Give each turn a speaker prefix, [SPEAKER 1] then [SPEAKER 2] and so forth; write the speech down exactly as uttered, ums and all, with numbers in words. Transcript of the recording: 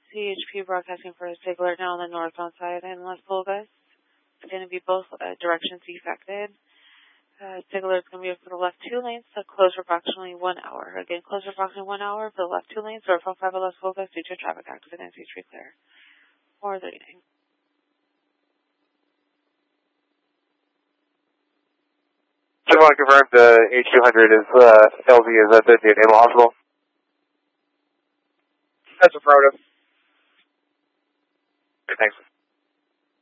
[SPEAKER 1] C H P broadcasting for Ziegler now on the northbound side in Las Pulgas. It's going to be both uh, directions affected. Uh, Ziegler is going to be for the left two lanes, so closed for approximately one hour. Again, closed for approximately one hour for the left two lanes, or from five of Las Pulgas due to a traffic accident. C three clear. four thirty-nine.
[SPEAKER 2] Just want to confirm the H two hundred is uh, L V, is that the Naval Hospital?
[SPEAKER 3] That's affirmative.
[SPEAKER 2] Thanks.